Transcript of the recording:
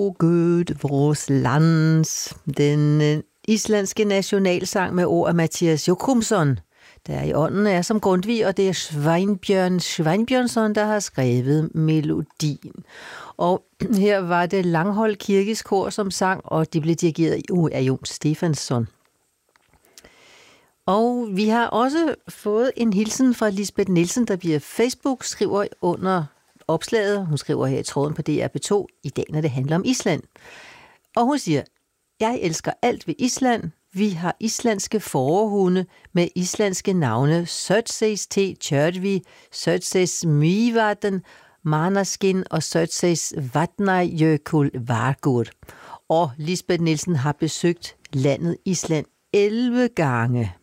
O Gud, vores lands, den islandske nationalsang med ord af Mattias Jochumsson, der i ånden er som Grundtvig, og det er Sveinbjørn Sveinbjørnsson, der har skrevet melodien. Og her var det Langhold Kirkes Kor, som sang, og de blev dirigeret af Jon Stefansson. Og vi har også fået en hilsen fra Lisbeth Nielsen, der via Facebook skriver under opslaget. Hun skriver her i tråden på DR P2 i dag, når det handler om Island. Og hun siger, jeg elsker alt ved Island. Vi har islandske fårehunde med islandske navne Surtseys T. Tjørvi, Surtseys Mývatn, Manaskin og Surtseys Vatnajökull Vargur. Og Lisbeth Nielsen har besøgt landet Island 11 gange.